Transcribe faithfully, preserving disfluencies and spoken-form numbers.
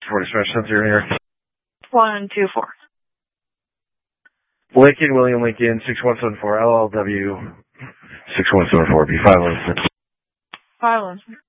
For dispatch center here. One, two, four. Lincoln, William Lincoln, six one seven four, L L W, six one seven four, B five one six. Five one six.